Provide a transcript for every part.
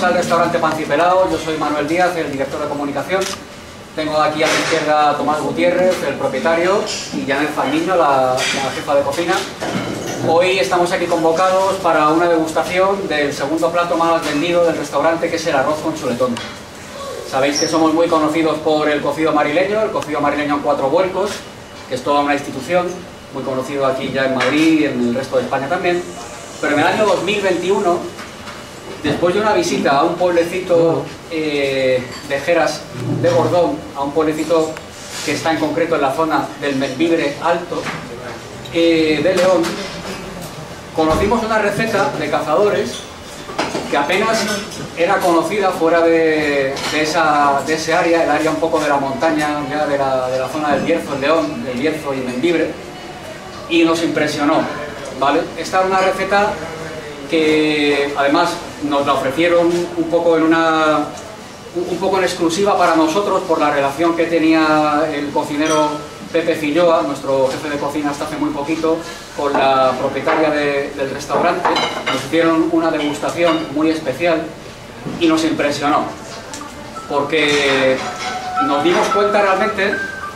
Bienvenidos al restaurante Pancipelao. Yo soy Manuel Díaz, el director de comunicación. Tengo aquí a mi izquierda a Tomás Gutiérrez, el propietario, y Janet Fandiño, la jefa de cocina. Hoy estamos aquí convocados para una degustación del segundo plato más vendido del restaurante, que es el arroz con chuletón. Sabéis que somos muy conocidos por el cocido madrileño en 4 vuelcos, que es toda una institución, muy conocido aquí ya en Madrid y en el resto de España también. Pero en el año 2021, después de una visita a un pueblecito de Jeras de Bordón, a un pueblecito que está en concreto en la zona del Membibre Alto de León, conocimos una receta de cazadores que apenas era conocida fuera de ese área, el área un poco de la montaña, ya de la zona del Bierzo, en León, del Bierzo y Membibre, y nos impresionó, ¿vale? Esta era una receta que además nos la ofrecieron un poco en exclusiva para nosotros por la relación que tenía el cocinero Pepe Filloa, nuestro jefe de cocina hasta hace muy poquito, con la propietaria del restaurante. Nos hicieron una degustación muy especial y nos impresionó, porque nos dimos cuenta realmente,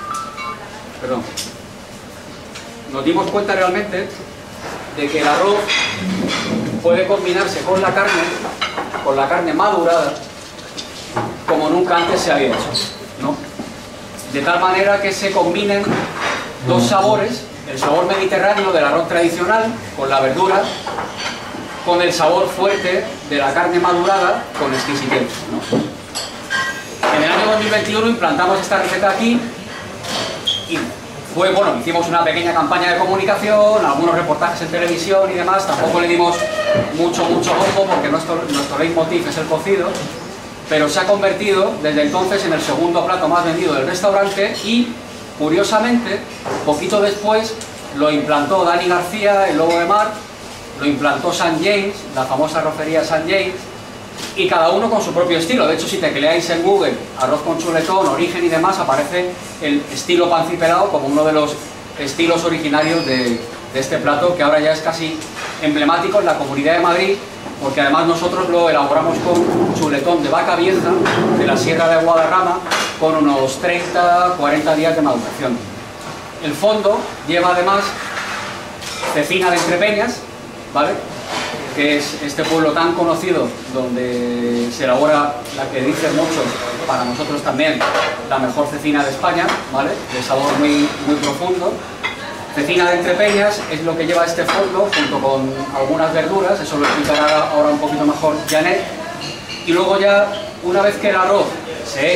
de que el arroz puede combinarse con la carne madurada, como nunca antes se había hecho, ¿no? De tal manera que se combinen dos sabores, el sabor mediterráneo del arroz tradicional, con la verdura, con el sabor fuerte de la carne madurada, con exquisitez, ¿no? En el año 2021 implantamos esta receta aquí y hicimos una pequeña campaña de comunicación, algunos reportajes en televisión y demás. Tampoco le dimos mucho bombo porque nuestro leitmotiv es el cocido, pero se ha convertido desde entonces en el segundo plato más vendido del restaurante y, curiosamente, poquito después lo implantó Dani García, el Lobo de Mar, lo implantó St. James, la famosa arrocería St. James, y cada uno con su propio estilo. De hecho, si tecleáis en Google arroz con chuletón, origen y demás, aparece el estilo Pancipelao como uno de los estilos originarios de este plato, que ahora ya es casi emblemático en la Comunidad de Madrid, porque además nosotros lo elaboramos con chuletón de vaca vieja de la Sierra de Guadarrama, con unos 30-40 días de maduración. El fondo lleva además cecina de Entrepeñas, ¿vale?, que es este pueblo tan conocido donde se elabora la que dicen muchos, para nosotros también, la mejor cecina de España, ¿vale?, de sabor muy profundo. Cecina de Entrepeñas es lo que lleva este fondo, junto con algunas verduras, eso lo explicará ahora un poquito mejor Janet. Y luego ya, una vez que el arroz se